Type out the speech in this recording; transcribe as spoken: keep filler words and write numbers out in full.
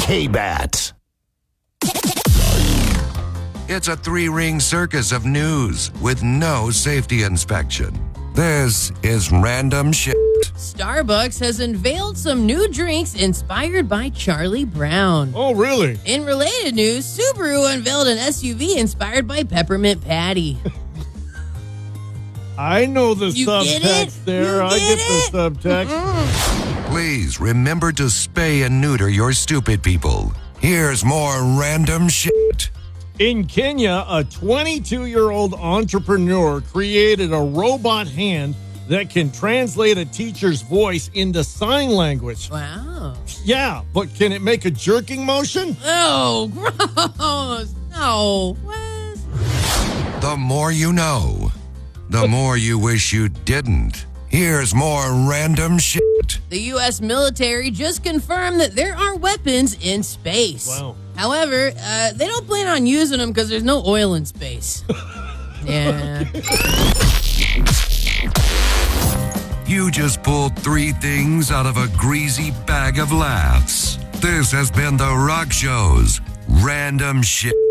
K-Bat. It's a three-ring circus of news with no safety inspection. This is Random Shit. Starbucks has unveiled some new drinks inspired by Charlie Brown. Oh, really? In related news, Subaru unveiled an S U V inspired by Peppermint Patty. I know the You get subtext it? there. You I get get it? the subtext. Please remember to spay and neuter your stupid people. Here's more Random Shit. In Kenya, a twenty-two-year-old entrepreneur created a robot hand that can translate a teacher's voice into sign language. Wow. Yeah, but can it make a jerking motion? Oh, gross. No. What? The more you know, the more you wish you didn't. Here's more Random Shit. The U S military just confirmed that there are weapons in space. Wow. However, uh, they don't plan on using them because there's no oil in space. Yeah. You just pulled three things out of a greasy bag of laughs. This has been The Rock Show's Random Shit.